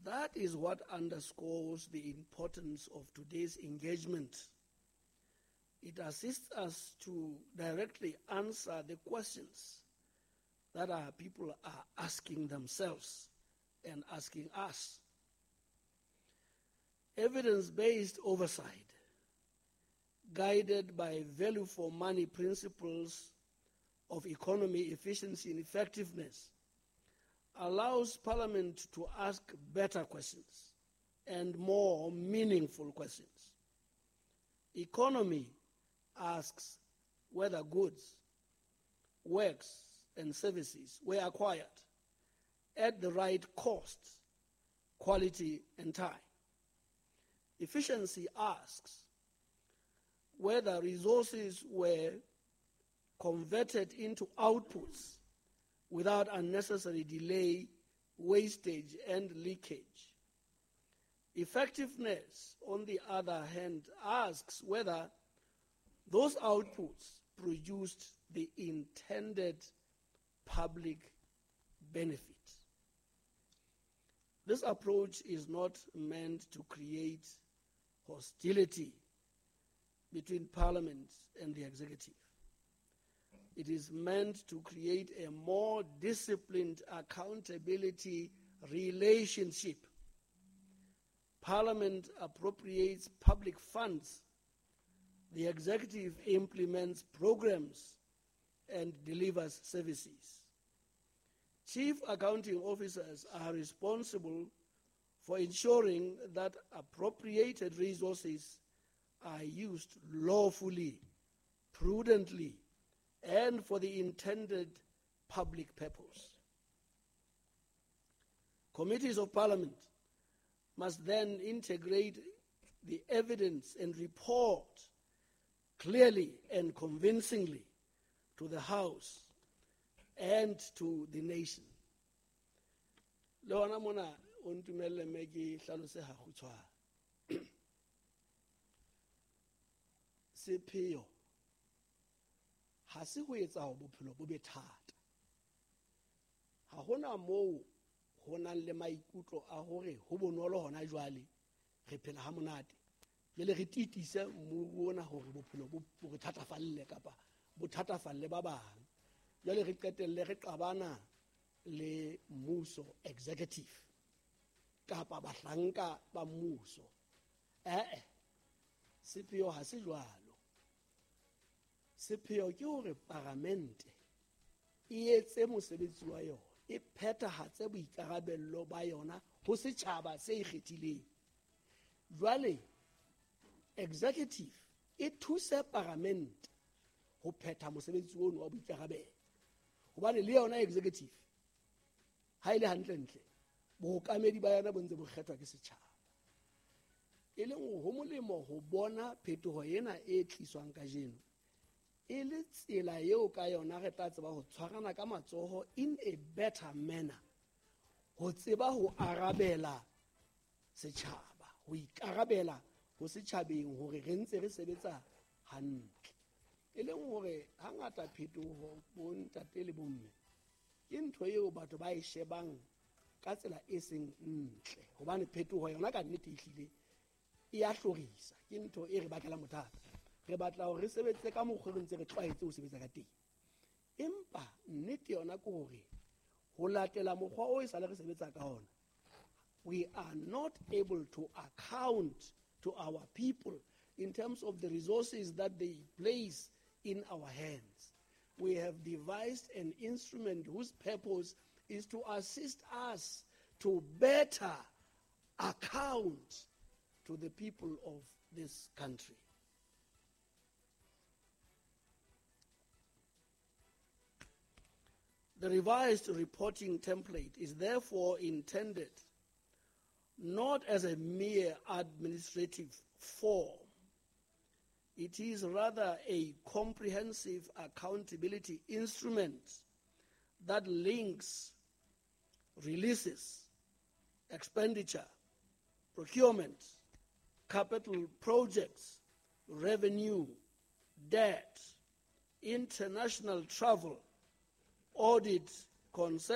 That is what underscores the importance of today's engagement. It assists us to directly answer the questions that our people are asking themselves and asking us. Evidence-based oversight, guided by value-for-money principles of economy, efficiency, and effectiveness, allows Parliament to ask better questions and more meaningful questions. Economy asks whether goods, works, and services were acquired at the right cost, quality, and time. Efficiency asks whether resources were converted into outputs without unnecessary delay, wastage, and leakage. Effectiveness, on the other hand, asks whether those outputs produced the intended public benefit. This approach is not meant to create hostility between Parliament and the executive. It is meant to create a more disciplined accountability relationship. Parliament appropriates public funds. The executive implements programs and delivers services. Chief accounting officers are responsible for ensuring that appropriated resources are used lawfully, prudently, and for the intended public purpose. Committees of Parliament must then integrate the evidence and report clearly and convincingly to the House and to the nation. Leona mona o ntumelle me ke hlalose ha khutshwane. Sepheo ha se ho etsa ho bophelo bo be thata. Ha hona moo ho nang le maikutlo a hore ho bonolo hona jwale re phela ha monate. Jwale re titise mmu ona hore bophelo bo re thatafalle kapa bo thatafalle ba bang. Jwale re qetelle re qabana le mmuso executive kapa bahlanka ba mmuso. Sepheo ha se jwalo. Sepheo ke hore Parliamente e etse mosebetsi wa yona, e phethahatse boikarabello ba yona ho setjhaba se ikgethileng. Jwale executive e thuse Parliament ho phetha mosebetsi ono wa boikarabello. Hobane le yona executive ha ile hantle-ntle bookamedi ba yona bo ntse bo kgethwa ke setjhaba. E leng ho molemo ho bona phetoho ena e tliswang kajeno e le tsela eo ka yona re tla tseba ho tshwarana ka matsoho in a better manner, ho tseba ho arabela setjhaba, ho ikarabela ho setjhabeng hore re ntse re sebetsa hantle. E leng hore hangata phetoho bo ntate le bomme ke ntho eo batho ba e shebang ka tsela e seng ntle, hobane phetoho yona ka nnete ehlile e a hlorisa, ke ntho e re bakela mothata. Re batla hore re sebetse ka mokgwa re ntse re tlwaetse ho sebetsa ka teng. Empa nnete yona ke hore ho latela mokgwa o e sale re sebetsa ka ona, we are not able to account to our people in terms of the resources that they place in our hands. We have devised an instrument whose purpose is to assist us to better account to the people of this country. The revised reporting template is therefore intended not as a mere administrative form. It is rather a comprehensive accountability instrument that links releases, expenditure, procurement, capital projects, revenue, debt, international travel, audit, concern,